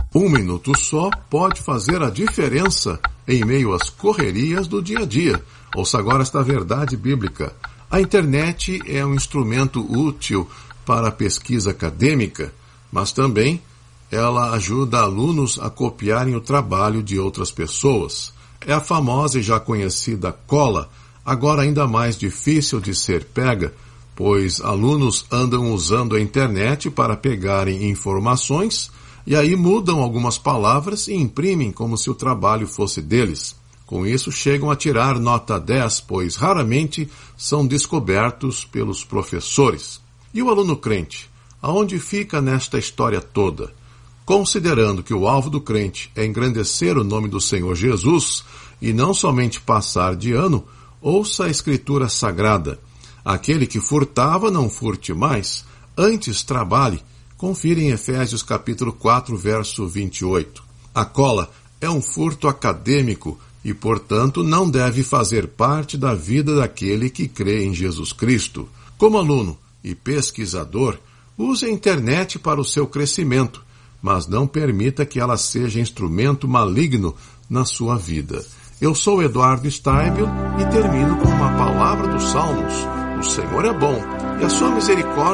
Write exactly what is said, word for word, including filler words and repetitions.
Um minuto só pode fazer a diferença em meio às correrias do dia a dia. Ouça agora esta verdade bíblica. A internet é um instrumento útil para a pesquisa acadêmica, mas também ela ajuda alunos a copiarem o trabalho de outras pessoas. É a famosa e já conhecida cola, agora ainda mais difícil de ser pega, pois alunos andam usando a internet para pegarem informações e aí mudam algumas palavras e imprimem como se o trabalho fosse deles. Com isso, chegam a tirar nota dez, pois raramente são descobertos pelos professores. E o aluno crente? Aonde fica nesta história toda? Considerando que o alvo do crente é engrandecer o nome do Senhor Jesus e não somente passar de ano, ouça a Escritura Sagrada. Aquele que furtava, não furte mais, antes trabalhe. Confira em Efésios capítulo quatro, verso vinte e oito. A cola é um furto acadêmico e, portanto, não deve fazer parte da vida daquele que crê em Jesus Cristo. Como aluno e pesquisador, use a internet para o seu crescimento, mas não permita que ela seja instrumento maligno na sua vida. Eu sou Eduardo Steibel e termino com uma palavra dos Salmos. O Senhor é bom e a sua misericórdia